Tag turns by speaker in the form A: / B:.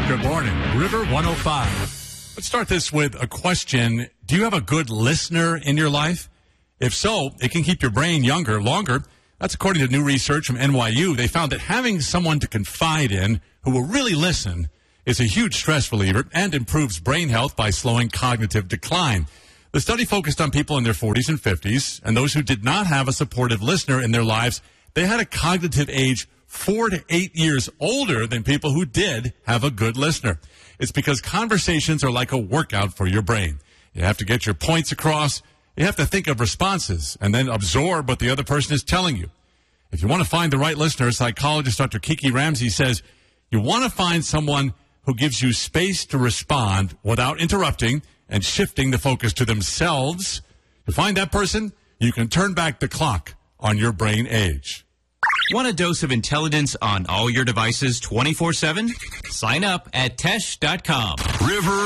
A: Good morning, River 105. Let's start this with a question. Do you have a good listener in your life? If so, it can keep your brain younger, longer. That's according to new research from NYU. They found that having someone to confide in who will really listen is a huge stress reliever and improves brain health by slowing cognitive decline. The study focused on people in their 40s and 50s, and those who did not have a supportive listener in their lives, they had a cognitive age 4 to 8 years older than people who did have a good listener. It's because conversations are like a workout for your brain. You have to get your points across. You have to think of responses and then absorb what the other person is telling you. If you want to find the right listener, psychologist Dr. Kiki Ramsey says you want to find someone who gives you space to respond without interrupting and shifting the focus to themselves. To find that person, you can turn back the clock on your brain age.
B: Want a dose of intelligence on all your devices 24/7? Sign up at Tesh.com.
C: River